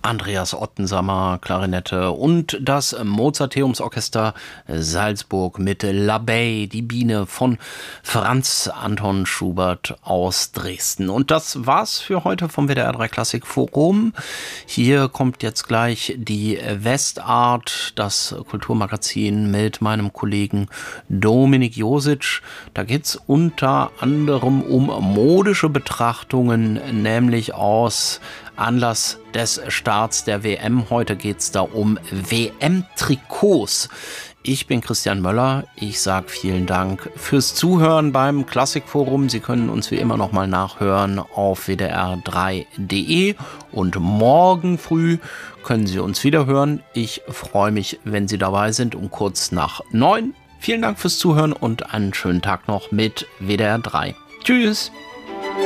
Andreas Ottensammer, Klarinette und das Mozarteumsorchester Salzburg mit L'Abeille, die Biene von Franz Anton Schubert aus Dresden. Und das war's für heute vom WDR 3 Klassik Forum. Hier kommt jetzt gleich die Westart, das Kulturmagazin mit meinem Kollegen Dominik Josic. Da geht's unter anderem um modische Betrachtungen, nämlich aus Anlass des Starts der WM. Heute geht es da um WM-Trikots. Ich bin Christian Möller. Ich sage vielen Dank fürs Zuhören beim Klassikforum. Sie können uns wie immer nochmal nachhören auf wdr3.de und morgen früh können Sie uns wieder hören. Ich freue mich, wenn Sie dabei sind um kurz nach 9. Vielen Dank fürs Zuhören und einen schönen Tag noch mit WDR 3. Tschüss!